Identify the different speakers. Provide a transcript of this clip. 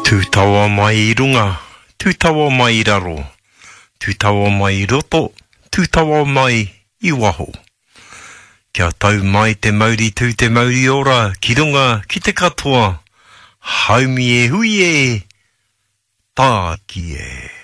Speaker 1: Tūtawa mai I runga, tūtawa mai I raro, tūtawa mai I roto, tūtawa mai I waho. Kia tau mai te mauri tū te mauri ora, ki runga, ki te katoa, haumi e hui e, tā ki e.